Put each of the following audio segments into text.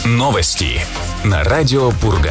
Новости на радио Пурга.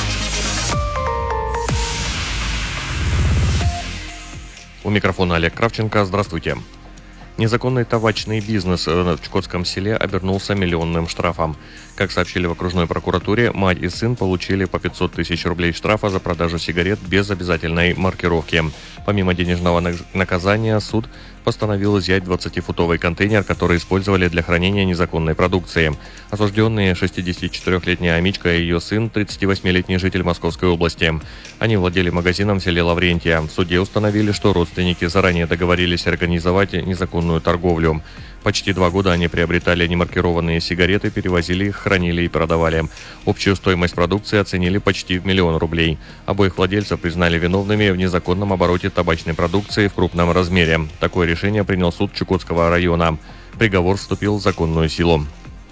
У микрофона Олег Кравченко. Здравствуйте. Незаконный табачный бизнес в Чукотском селе обернулся миллионным штрафом. Как сообщили в окружной прокуратуре, мать и сын получили по 500 тысяч рублей штрафа за продажу сигарет без обязательной маркировки. Помимо денежного наказания, суд постановил изъять 20-футовый контейнер, который использовали для хранения незаконной продукции. Осужденные 64-летняя Амичка и ее сын, 38-летний житель Московской области. Они владели магазином в селе Лаврентия. В суде установили, что родственники заранее договорились организовать незаконную торговлю. Почти 2 года они приобретали немаркированные сигареты, перевозили их, хранили и продавали. Общую стоимость продукции оценили почти в 1 000 000 рублей. Обоих владельцев признали виновными в незаконном обороте табачной продукции в крупном размере. Такое решение принял суд Чукотского района. Приговор вступил в законную силу.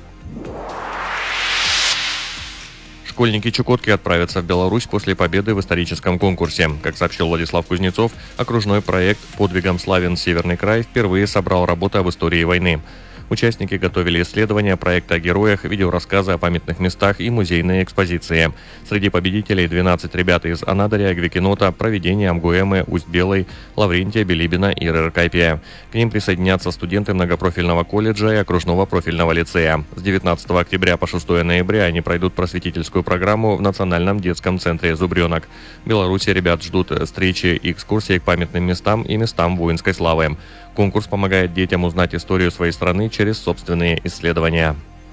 Школьники Чукотки отправятся в Беларусь после победы в историческом конкурсе. Как сообщил Владислав Кузнецов, окружной проект «Подвигом славен Северный край» впервые собрал работы об истории войны. Участники готовили исследования проекта о героях, видеорассказы о памятных местах и музейные экспозиции. Среди победителей 12 ребят из Анадыря, Гвикинота, Провидения, Амгуэмы, Усть-Белой, Лаврентия, Билибина и Рыркайпия. К ним присоединятся студенты многопрофильного колледжа и окружного профильного лицея. С 19 октября по 6 ноября они пройдут просветительскую программу в Национальном детском центре «Зубренок». В Беларуси ребят ждут встречи и экскурсии к памятным местам и местам воинской славы. Конкурс помогает детям узнать историю своей страны через собственные исследования.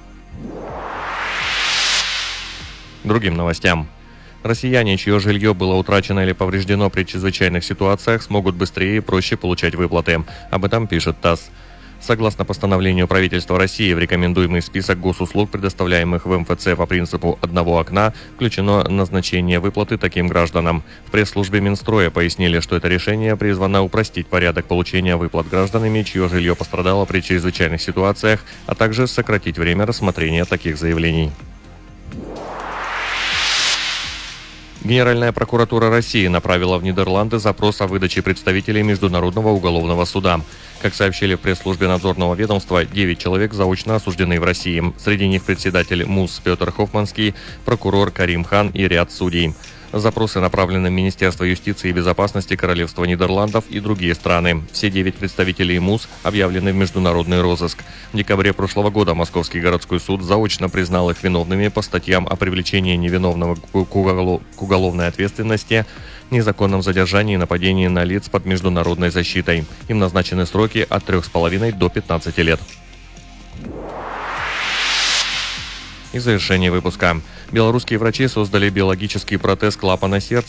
К другим новостям. Россияне, чье жилье было утрачено или повреждено при чрезвычайных ситуациях, смогут быстрее и проще получать выплаты. Об этом пишет ТАСС. Согласно постановлению правительства России, в рекомендуемый список госуслуг, предоставляемых в МФЦ по принципу одного окна, включено назначение выплаты таким гражданам. В пресс-службе Минстроя пояснили, что это решение призвано упростить порядок получения выплат гражданами, чье жилье пострадало при чрезвычайных ситуациях, а также сократить время рассмотрения таких заявлений. Генеральная прокуратура России направила в Нидерланды запрос о выдаче представителей Международного уголовного суда. Как сообщили в пресс-службе надзорного ведомства, 9 человек заочно осуждены в России. Среди них председатель МУС Петр Хофманский, прокурор Карим Хан и ряд судей. Запросы направлены в Министерство юстиции и безопасности Королевства Нидерландов и другие страны. Все 9 представителей МУС объявлены в международный розыск. В декабре прошлого года Московский городской суд заочно признал их виновными по статьям о привлечении невиновного к уголовной ответственности, незаконном задержании и нападении на лиц под международной защитой. Им назначены сроки от 3,5 до 15 лет. И завершение выпуска. Белорусские врачи создали биологический протез клапана сердца